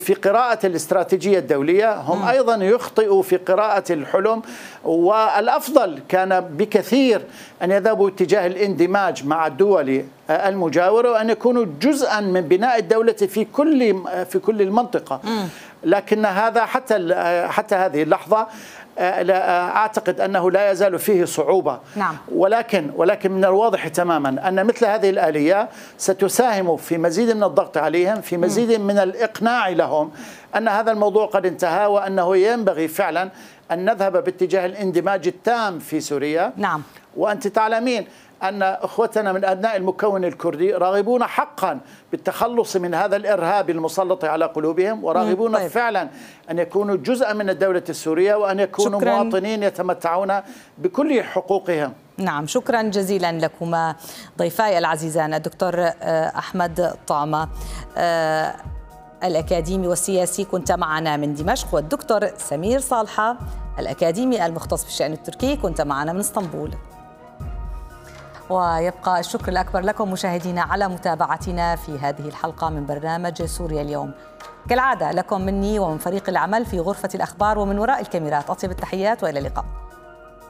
في قراءة الاستراتيجية الدولية، هم أيضا يخطئوا في قراءة الحلم، والأفضل كان بكثير أن يذهبوا اتجاه الاندماج مع الدول المجاورة وأن يكونوا جزءا من بناء الدولة في كل المنطقة. لكن هذا حتى هذه اللحظة أعتقد أنه لا يزال فيه صعوبة. نعم. ولكن من الواضح تماما أن مثل هذه الآلية ستساهم في مزيد من الضغط عليهم، في مزيد من الإقناع لهم أن هذا الموضوع قد انتهى، وأنه ينبغي فعلا أن نذهب باتجاه الاندماج التام في سوريا. نعم. وأنت تعلمين أن أخوتنا من أبناء المكون الكردي راغبون حقا بالتخلص من هذا الإرهاب المسلط على قلوبهم، وراغبون فعلا أن يكونوا جزءا من الدولة السورية، وأن يكونوا مواطنين يتمتعون بكل حقوقهم. نعم، شكرا جزيلا لكما ضيفاي العزيزان، الدكتور أحمد طعمة الأكاديمي والسياسي كنت معنا من دمشق، والدكتور سمير صالحة الأكاديمي المختص بالشأن التركي كنت معنا من اسطنبول. ويبقى الشكر الأكبر لكم مشاهدينا على متابعتنا في هذه الحلقة من برنامج سوريا اليوم. كالعادة لكم مني ومن فريق العمل في غرفة الأخبار ومن وراء الكاميرات أطيب التحيات وإلى اللقاء.